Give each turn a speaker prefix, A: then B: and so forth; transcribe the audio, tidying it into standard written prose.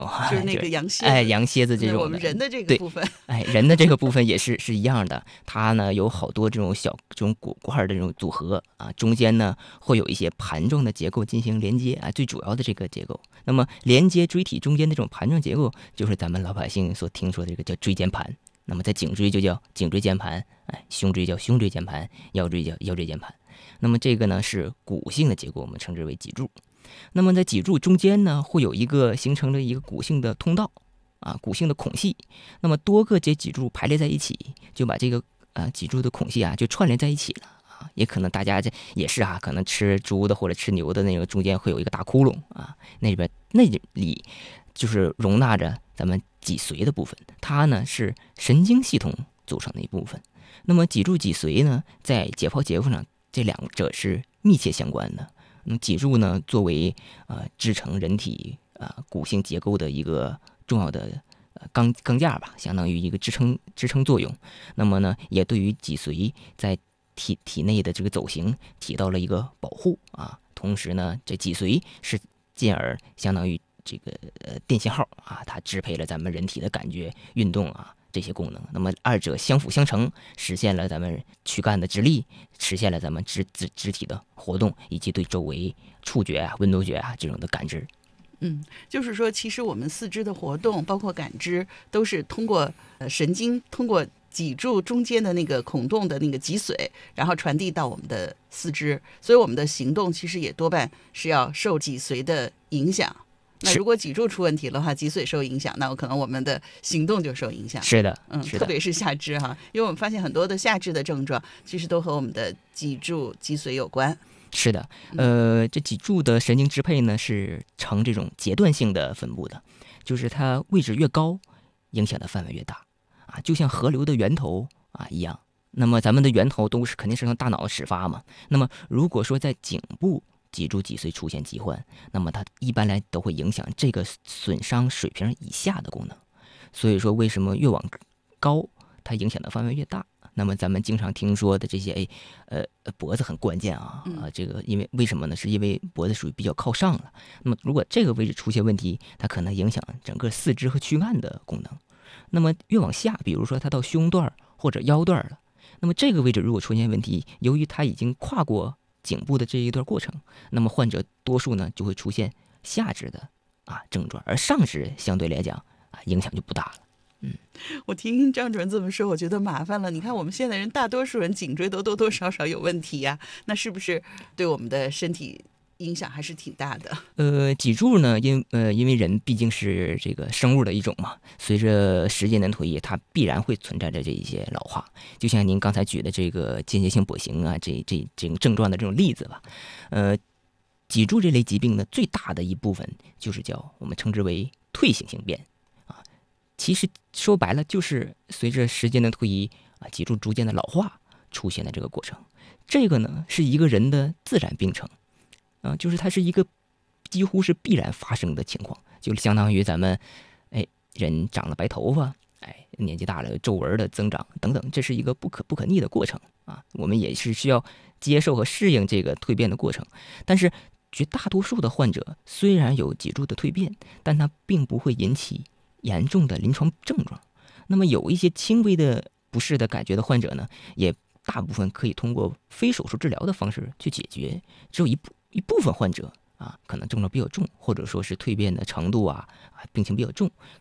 A: 就是那个羊蝎子，
B: 羊蝎子这种的。
A: 我们人的这个部分，
B: 人的这个部分也是一样的，它呢有好多这种这种骨块的这种组合啊，中间呢会有一些盘状的结构进行连接啊，最主要的这个结构。那么连接椎体中间的这种盘状结构，就是咱们老百姓所听说的这个叫椎间盘。那么在颈椎就叫颈椎间盘，胸椎叫胸椎间盘，腰椎叫腰椎间盘。那么这个呢是骨性的结构，我们称之为脊柱。那么在脊柱中间呢，会有一个形成了一个骨性的通道啊，骨性的孔隙。那么多个这脊柱排列在一起，就把这个脊柱的孔隙啊就串联在一起了啊。也可能大家这也是可能吃猪的或者吃牛的那个中间会有一个大窟窿啊，那里就是容纳着咱们脊髓的部分，它呢是神经系统组成的一部分。那么脊柱脊髓呢，在解剖结构上，这两者是密切相关的。那么脊柱呢，作为支撑人体骨性结构的一个重要的钢架吧，相当于一个支撑作用。那么呢，也对于脊髓在体内的这个走行起到了一个保护啊。同时呢，这脊髓是进而相当于这个电信号啊，它支配了咱们人体的感觉、运动啊这些功能。那么二者相辅相成，实现了咱们躯干的直立，实现了咱们肢体的活动，以及对周围触觉啊、温度觉啊这种的感知。
A: 就是说，其实我们四肢的活动，包括感知，都是通过神经，通过脊柱中间的那个孔洞的那个脊髓，然后传递到我们的四肢。所以我们的行动其实也多半是要受脊髓的影响。那如果脊柱出问题的话，脊髓受影响，那可能我们的行动就受影响。
B: 是的，
A: 特别是下肢哈，因为我们发现很多的下肢的症状，其实都和我们的脊柱、脊髓有关。
B: 是的，这脊柱的神经支配呢是呈这种阶段性的分布的，就是它位置越高，影响的范围越大啊，就像河流的源头啊一样。那么咱们的源头都是肯定是从大脑始发嘛。那么如果说在颈部脊柱脊髓出现疾患，那么它一般来都会影响这个损伤水平以下的功能。所以说，为什么越往高，它影响的范围越大？那么咱们经常听说的这些，脖子很关键啊，这个因为为什么呢？是因为脖子属于比较靠上了。那么如果这个位置出现问题，它可能影响整个四肢和躯干的功能。那么越往下，比如说它到胸段或者腰段了，那么这个位置如果出现问题，由于它已经跨过颈部的这一段过程，那么患者多数呢就会出现下肢的症状，而上肢相对来讲影响就不大了。
A: 我听张主任这么说，我觉得麻烦了。你看我们现在人大多数人颈椎都多多少少有问题呀，那是不是对我们的身体影响还是挺大的？
B: 脊柱呢，因为人毕竟是这个生物的一种嘛，随着时间的推移，它必然会存在着这一些老化。就像您刚才举的这个间歇性跛行啊，这种症状的这种例子吧，脊柱这类疾病呢，最大的一部分就是叫我们称之为退行性变。其实说白了，就是随着时间的推移脊柱逐渐的老化出现的这个过程。这个呢是一个人的自然病程就是它是一个几乎是必然发生的情况，就相当于咱们人长了白头发，年纪大了皱纹的增长等等，这是一个不可逆的过程啊。我们也是需要接受和适应这个蜕变的过程。但是绝大多数的患者虽然有脊柱的蜕变，但它并不会引起严重的临床症状。那么有一些轻微的不适的感觉的患者呢，也大部分可以通过非手术治疗的方式去解决。只有一部分患者可能症状比较重，或者说是蜕变的程度病情比较重，